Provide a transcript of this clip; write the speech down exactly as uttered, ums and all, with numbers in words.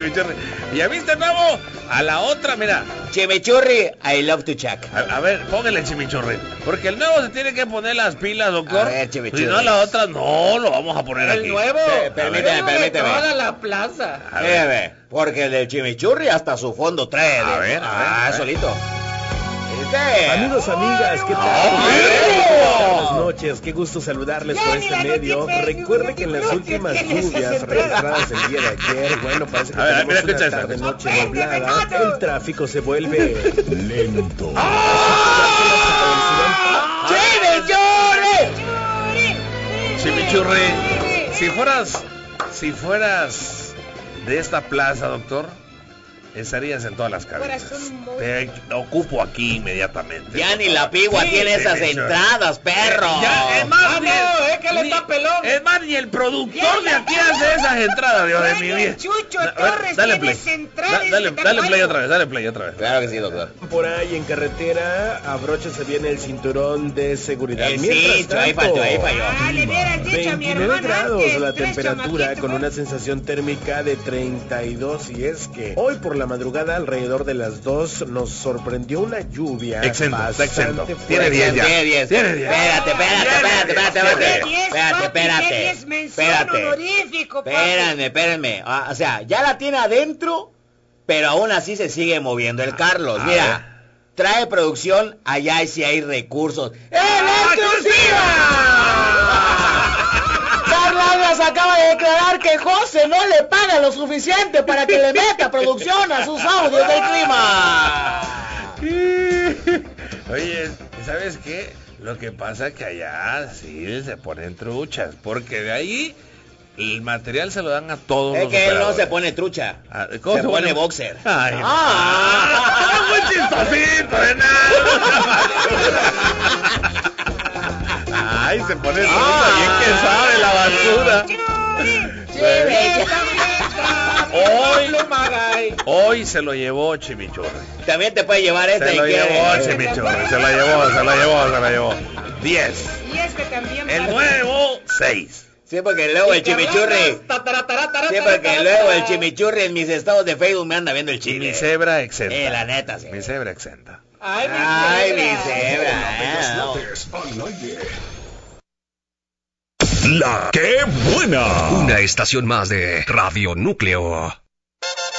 chimichurri. ¿Ya viste, nuevo? A la otra, mira. Chimichurri, I love to Chuck. A, a ver, póngale el chimichurri. Porque el nuevo se tiene que poner las pilas, doctor. A ver, chimichurri. Si no, la otra no lo vamos a poner El aquí. nuevo. Eh, permíteme, permíteme. Toda la plaza. A ver. Eh, porque el del chimichurri hasta su fondo trae. A ver, a ver, Ah, a ver. solito. Este. Amigos, amigas, ¿qué tal? ¡Oh! Buenas noches, qué gusto saludarles por este medio. Recuerde que en las últimas lluvias registradas el día de ayer, bueno, parece que A ver, tenemos mira, una escucha esto. tarde noche nublada, el tráfico se vuelve lento. ¡Chimichurri! Chimichurri, si fueras, si fueras de esta plaza, doctor, estarías en todas las cabezas. Te ocupo aquí inmediatamente. Ya ni la pigua Sí, tiene esas chimichurri. entradas, perro. Ya, es más, Ah, ni- no, es que él ni- está pelón. Es más, ni el productor de aquí hace esas entradas, Dios de mi vida. Chucho A ver, Torres dale tiene play. central Da- en dale, este dale play tacuayo. otra vez, dale play otra vez. Claro que sí, doctor. Por ahí en carretera, abróchese bien el cinturón de seguridad. El Mientras cincho, ahí tanto, falló, ahí falló. Ah, le hubieras dicho a mi veintinueve hermana grados antes, la tres temperatura chamaquitos, con ¿no? una sensación térmica de treinta y dos, y es que hoy por la madrugada alrededor de las dos nos sorprendió una lluvia Exento, está exento. bastante Tiene fuerte. diez ya. Tiene diez. Tiene diez. Espérate, espérate, Tiene espérate, diez. espérate, Tiene espérate. diez, Espérate, papi, espérate. que diez mención Espérate. honorífico, papi. Espérenme, espérenme. Ah, o sea, ya la tiene adentro, pero aún así se sigue moviendo el Carlos. A Mira, trae producción, allá y si hay recursos. ¡En ¡Ah, exclusiva! Carlos acaba de declarar que José no le paga lo suficiente para que le meta producción a sus audios del clima. Oye, ¿sabes qué? Lo que pasa es que allá sí se ponen truchas, porque de ahí el material se lo dan a todos Es los que él no operadores. se pone trucha. Ah, ¿cómo se, se pone pone? boxer. Ay, Ah. muy chistosito, de nada. Ay, se pone trucha, Ah. bien que sabe la basura. Hoy, hoy se lo llevó Chimichurri. También te puede llevar esta Se y lo quiere. llevó Chimichurri, se lo llevó, se lo llevó, se lo llevó. diez. Y este también. El papi. nuevo, seis. Sí, porque luego el chimichurri. Sí, porque luego el chimichurri en mis estados de Facebook me anda viendo el Y chile. mi cebra exenta. Eh, la neta, sí. Mi cebra exenta. Ay, mi Ay, mi cebra. cebra. eh, no. La que buena. Una estación más de Radio Núcleo.